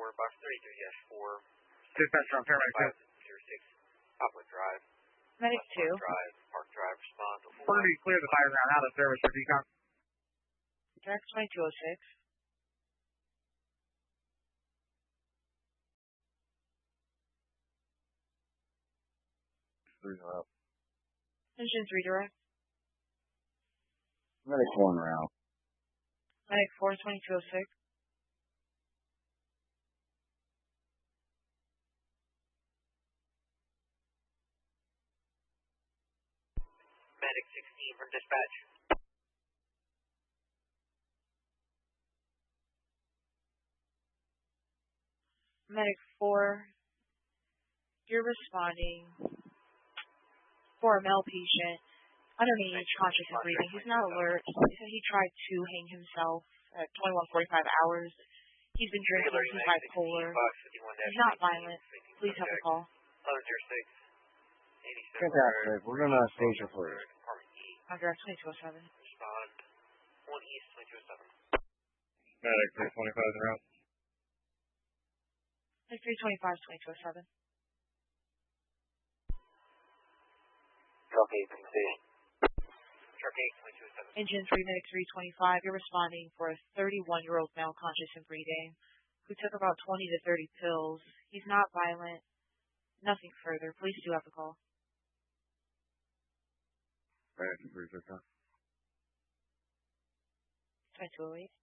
box 33-4. Dispatch on paramedic 506, Poplar Drive. Medic 2. Drive, Park Drive, respond. Pretty clear the fire ground out of service for decon. Direct 2206. Engine 3 direct. Medic 1 round. Medic 4, 2206. Medic 16 from dispatch. Medic 4, you're responding for a male patient, underneath, conscious and breathing. He's not alert. He said he tried to hang himself at 21:45 hours. He's been drinking. He's bipolar. He's not violent. Please have a call. 1106. Fantastic. We're going to stage your first. On direct 2207. Respond. 1 East 2207. Medic 325 in route. Medic 325 2207. Truck 8 from station. Truck 8 2207. Engine 3, Medic 325. You're responding for a 31-year-old male conscious and breathing who took about 20 to 30 pills. He's not violent. Nothing further. Please do have a call. Medic 325. 2208.